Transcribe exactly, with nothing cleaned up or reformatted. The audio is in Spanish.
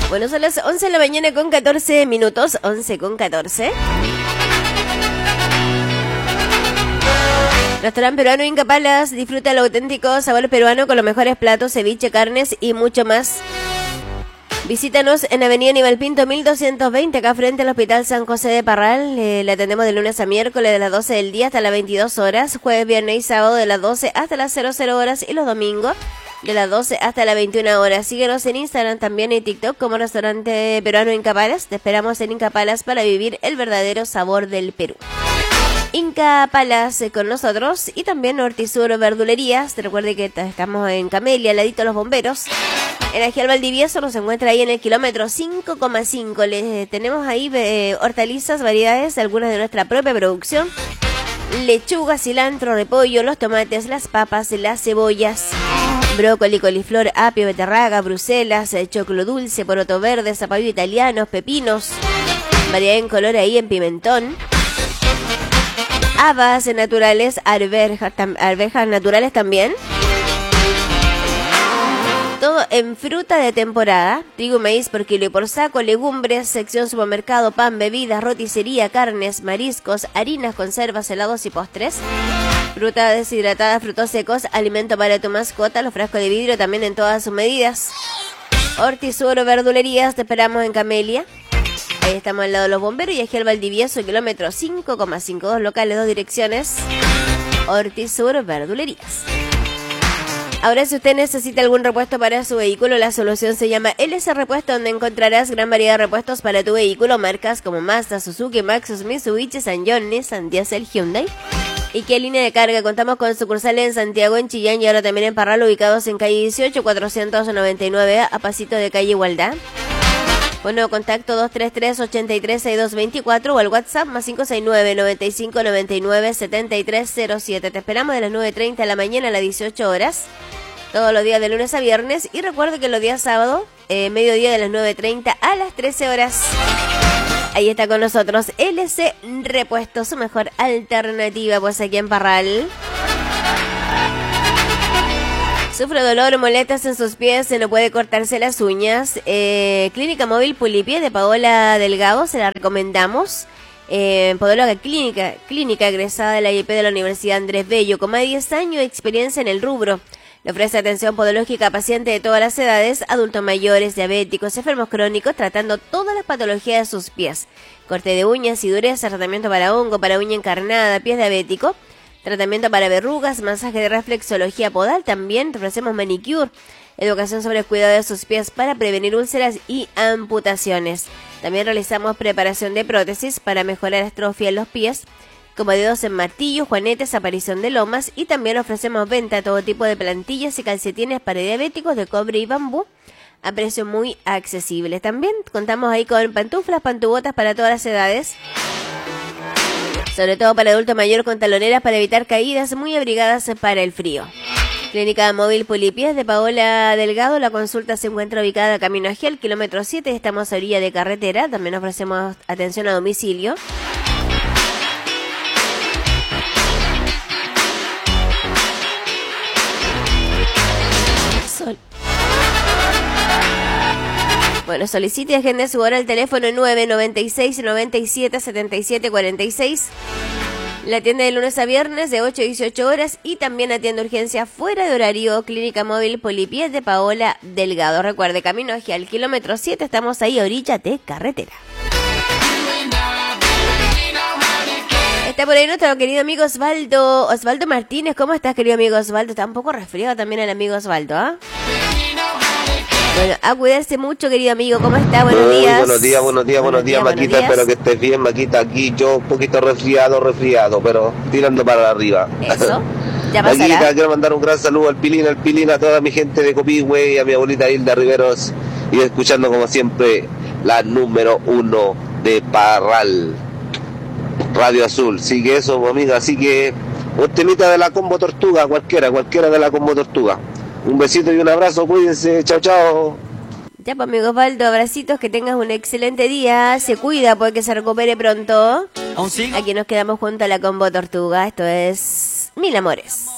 Bueno, son las once de la mañana con catorce minutos, once con catorce. Restaurante peruano Inca Palace, disfruta el auténtico sabor peruano con los mejores platos, ceviche, carnes y mucho más. Visítanos en Avenida Aníbal Pinto mil doscientos veinte, acá frente al Hospital San José de Parral. Eh, le atendemos de lunes a miércoles de las doce del día hasta las veintidós horas, jueves, viernes y sábado de las doce hasta las cero cero horas y los domingos de las doce hasta las veintiuna horas. Síguenos en Instagram también y TikTok como Restaurante Peruano Inca Palace. Te esperamos en Inca Palace para vivir el verdadero sabor del Perú. Inca Palace con nosotros y también Hortisur Verdulerías. Te recuerde que estamos en Camelia, al ladito de los bomberos. En Agial Valdivieso nos encuentra ahí en el kilómetro cinco coma cinco. Les tenemos ahí eh, hortalizas, variedades, algunas de nuestra propia producción. Lechuga, cilantro, repollo, los tomates, las papas, las cebollas, brócoli, coliflor, apio, beterraga, bruselas, choclo dulce, poroto verde, zapallo italianos, pepinos. Variedad en color ahí en pimentón. Habas naturales, arvejas, tam, arvejas naturales también. Todo en fruta de temporada, trigo y maíz por kilo y por saco, legumbres, sección supermercado, pan, bebidas, roticería, carnes, mariscos, harinas, conservas, helados y postres. Fruta deshidratada, frutos secos, alimento para tu mascota, los frascos de vidrio también en todas sus medidas. Hortisur Verdulerías, te esperamos en Camelia. Ahí estamos al lado de los bomberos y Agial Valdivieso, kilómetro cinco coma cinco, dos locales, dos direcciones. Hortisur Verdulerías. Ahora, si usted necesita algún repuesto para su vehículo, la solución se llama L S Repuesto, donde encontrarás gran variedad de repuestos para tu vehículo, marcas como Mazda, Suzuki, Maxus, Mitsubishi, Sanyong, Nissan, Diesel, Hyundai. ¿Y qué línea de carga? Contamos con sucursales en Santiago, en Chillán y ahora también en Parral, ubicados en calle dieciocho, cuatrocientos noventa y nueve, a pasito de calle Igualdad. Bueno, contacto dos tres tres, ocho tres, seis dos dos cuatro o al WhatsApp más cinco seis nueve, nueve cinco nueve nueve, siete tres cero siete. Te esperamos de las nueve treinta de la mañana a las dieciocho horas, todos los días de lunes a viernes. Y recuerde que los días sábados, eh, mediodía de las nueve treinta a las trece horas. Ahí está con nosotros L S Repuesto, su mejor alternativa, pues aquí en Parral. Sufre dolor, molestias en sus pies, se no puede cortarse las uñas. Eh, Clínica Móvil Pulipies de Paola Delgado, se la recomendamos. Eh, podóloga clínica, clínica egresada de la I E P de la Universidad Andrés Bello, con más de diez años de experiencia en el rubro. Le ofrece atención podológica a pacientes de todas las edades, adultos mayores, diabéticos, enfermos crónicos, tratando todas las patologías de sus pies. Corte de uñas y dureza, tratamiento para hongo, para uña encarnada, pies diabético. Tratamiento para verrugas, masaje de reflexología podal, también ofrecemos manicure, educación sobre el cuidado de sus pies para prevenir úlceras y amputaciones. También realizamos preparación de prótesis para mejorar la atrofia en los pies, como dedos en martillo, juanetes, aparición de lomas, y también ofrecemos venta de todo tipo de plantillas y calcetines para diabéticos de cobre y bambú a precio muy accesible. También contamos ahí con pantuflas, pantubotas para todas las edades, sobre todo para adulto mayor, con taloneras para evitar caídas, muy abrigadas para el frío. Clínica Móvil Pulipies de Paola Delgado, la consulta se encuentra ubicada Camino Agial, kilómetro siete, estamos a orilla de carretera, también ofrecemos atención a domicilio. Sol. Bueno, solicite y agende su hora al teléfono nueve noventa y seis, noventa y siete, setenta y siete cuarenta y seis. La atiende de lunes a viernes de ocho a dieciocho horas y también atiende urgencia fuera de horario. Clínica Móvil Pulipies de Paola Delgado. Recuerde, Camino hacia el kilómetro siete, estamos ahí a orilla de carretera. Está por ahí nuestro querido amigo Osvaldo, Osvaldo Martínez. ¿Cómo estás, querido amigo Osvaldo? Está un poco resfriado también el amigo Osvaldo, ¿ah? ¿eh? Bueno, a cuidarse mucho, querido amigo. ¿Cómo está? Buenos días. Buenos días, buenos días, buenos días, Maquita. Espero que estés bien, Maquita. Aquí yo un poquito resfriado, resfriado, pero tirando para arriba. Eso, ya pasará. Maquita, quiero mandar un gran saludo al Pilín, al Pilín, a toda mi gente de Copihue, a mi abuelita Hilda Riveros, y escuchando como siempre la número uno de Parral, Radio Azul. Sigue eso, amiga. Así que un temita de la Combo Tortuga, cualquiera, cualquiera de la Combo Tortuga. Un besito y un abrazo, cuídense, chao, chao. Ya, pues, amigo Osvaldo, abracitos, que tengas un excelente día. Se cuida, puede que se recupere pronto. Aquí nos quedamos junto a la Combo Tortuga. Esto es Mil Amores.